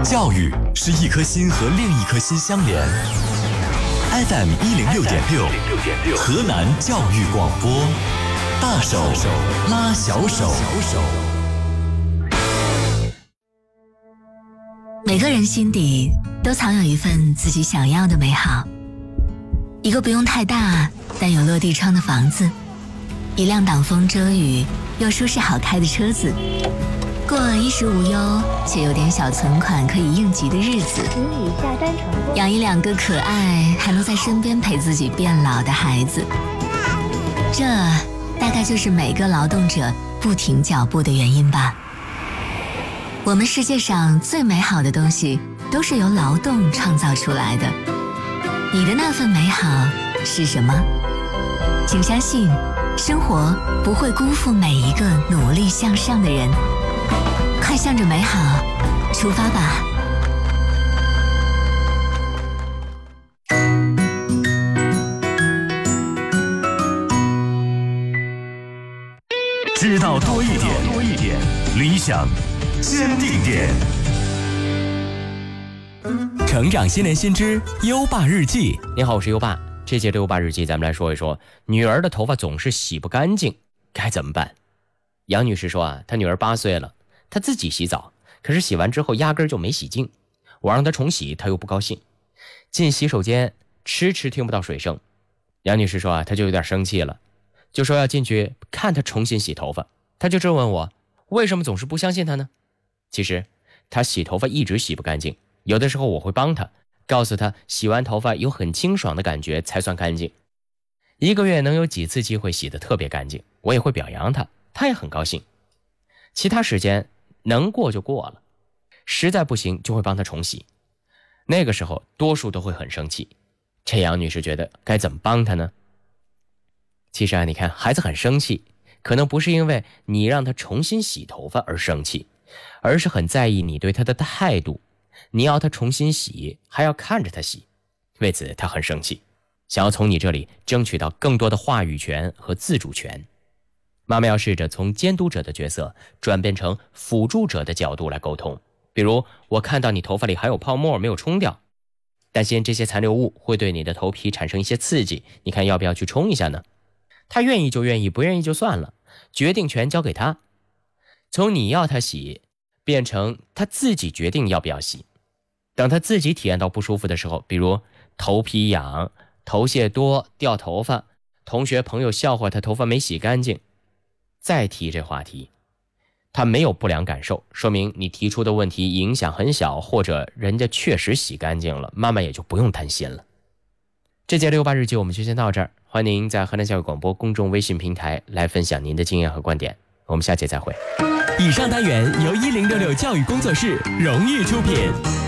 教育是一颗心和另一颗心相连。FM 106.6，河南教育广播，大手拉小手。 每个人心底都藏有一份自己想要的美好，一个不用太大但有落地窗的房子，一辆挡风遮雨又舒适好开的车子，过衣食无忧且有点小存款可以应急的日子，养一2个可爱还能在身边陪自己变老的孩子，这大概就是每个劳动者不停脚步的原因吧。我们世界上最美好的东西都是由劳动创造出来的，你的那份美好是什么？请相信，生活不会辜负每一个努力向上的人。快向着美好出发吧！ 知道多一点，理想坚定点。成长新年新知优爸日记。 你好，我是优爸。这节的优爸日记，咱们来说一说女儿的头发总是洗不干净，该怎么办？杨女士说她女儿8岁了，她自己洗澡，可是洗完之后压根就没洗净。我让她重洗，她又不高兴。进洗手间迟迟听不到水声。杨女士说她就有点生气了，就说要进去看她重新洗头发。她就质问我，为什么总是不相信她呢？其实她洗头发一直洗不干净，有的时候我会帮她，告诉她洗完头发有很清爽的感觉才算干净。1个月能有几次机会洗得特别干净，我也会表扬她，她也很高兴。其他时间能过就过了，实在不行就会帮她重洗。那个时候多数都会很生气。这杨女士觉得该怎么帮她呢？其实你看，孩子很生气，可能不是因为你让他重新洗头发而生气，而是很在意你对他的态度。你要他重新洗，还要看着他洗，为此他很生气，想要从你这里争取到更多的话语权和自主权。妈妈要试着从监督者的角色转变成辅助者的角度来沟通。比如，我看到你头发里还有泡沫没有冲掉，担心这些残留物会对你的头皮产生一些刺激，你看要不要去冲一下呢？他愿意就愿意，不愿意就算了，决定权交给他。从你要他洗变成他自己决定要不要洗。等他自己体验到不舒服的时候，比如头皮痒、头屑多、掉头发，同学朋友笑话他头发没洗干净，再提这话题，他没有不良感受，说明你提出的问题影响很小，或者人家确实洗干净了，妈妈也就不用担心了。这节6·8日记我们就先到这儿，欢迎您在河南教育广播公众微信平台来分享您的经验和观点，我们下节再会。 以上单元由1066教育工作室荣誉出品。